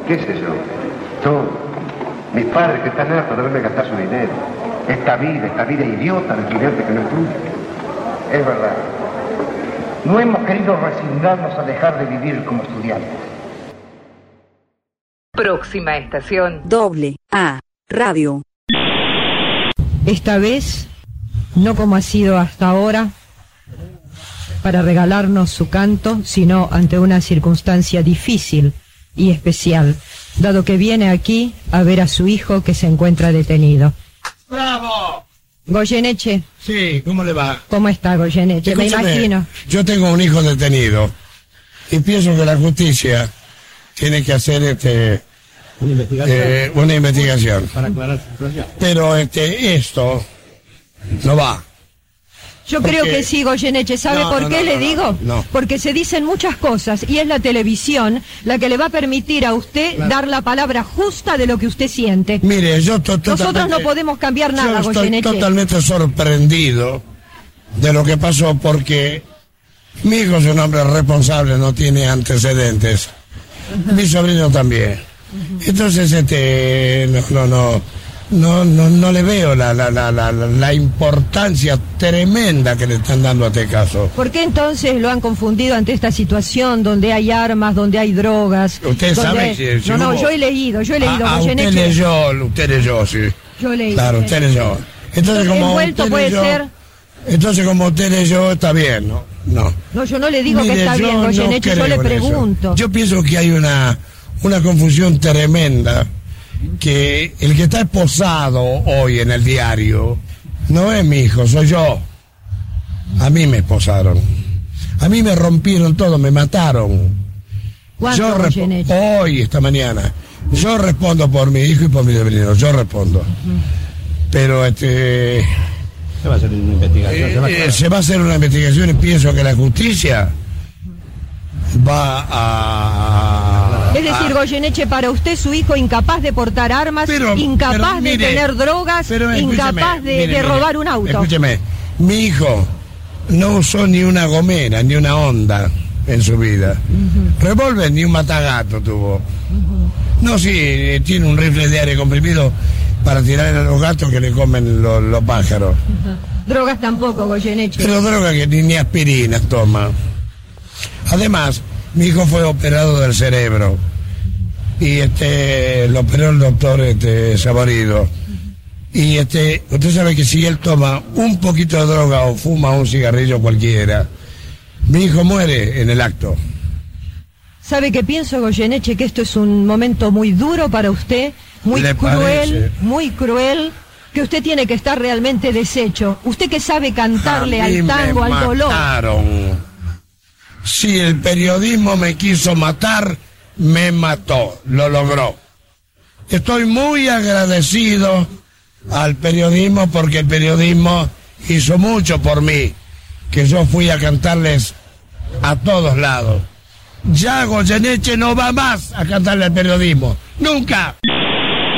qué sé yo. Mis padres que están hartos de verme gastar su dinero. Esta vida idiota de estudiante que no estudia. Es verdad. No hemos querido resignarnos a dejar de vivir como estudiantes. Próxima estación. AA Radio. Esta vez, no como ha sido hasta ahora, para regalarnos su canto, sino ante una circunstancia difícil y especial, dado que viene aquí a ver a su hijo que se encuentra detenido. ¡Bravo! Goyeneche. Sí, ¿cómo le va? ¿Cómo está, Goyeneche? Me imagino. Yo tengo un hijo detenido y pienso que la justicia tiene que hacer una investigación. Para aclarar su situación. Pero esto no va. Yo creo que sí, Goyeneche. ¿Sabe por qué le digo? No. Porque se dicen muchas cosas y es la televisión la que le va a permitir a usted dar la palabra justa de lo que usted siente. Mire, nosotros no podemos cambiar nada, Goyeneche. Estoy totalmente sorprendido de lo que pasó porque mi hijo es un hombre responsable, no tiene antecedentes. Mi sobrino también. Entonces, no le veo la importancia tremenda que le están dando a este caso. ¿Por qué entonces lo han confundido ante esta situación donde hay armas, donde hay drogas? Usted sabe si No, yo he leído, usted leyó, sí. Yo leí. Claro, usted leyó. Entonces, como envuelto usted puede leyó, ser. Entonces, como usted leyó, está bien, ¿no? No, yo no le digo que está bien, Goyeneche, yo le pregunto. Yo pienso que hay una confusión tremenda, que el que está esposado hoy en el diario no es mi hijo, soy yo. A mí me esposaron, a mí me rompieron todo, me mataron. ¿Cuándo, Goyeneche? Hoy, esta mañana. Yo respondo por mi hijo y por mi sobrino, yo respondo. Pero se va a hacer una investigación. Se va a hacer una investigación y pienso que la justicia va a... Es decir, Goyeneche, para usted su hijo incapaz de portar armas, incapaz de tener drogas, incapaz de robar un auto. Escúcheme, mi hijo no usó ni una gomera, ni una Honda en su vida. Revólver ni un matagato tuvo. No, sí, tiene un rifle de aire comprimido para tirar a los gatos que le comen los pájaros. Drogas tampoco, Goyeneche. Pero drogas que ni aspirinas toma. Además, mi hijo fue operado del cerebro y lo operó el doctor Saborido. Y usted sabe que si él toma un poquito de droga o fuma un cigarrillo cualquiera, mi hijo muere en el acto. ¿Sabe qué pienso, Goyeneche? Que esto es un momento muy duro para usted, muy cruel, que usted tiene que estar realmente deshecho. Usted que sabe cantarle al tango, al dolor. Si el periodismo me quiso matar, me mató, lo logró. Estoy muy agradecido al periodismo porque el periodismo hizo mucho por mí, que yo fui a cantarles a todos lados. Ya Goyeneche no va más a cantarle al periodismo, nunca.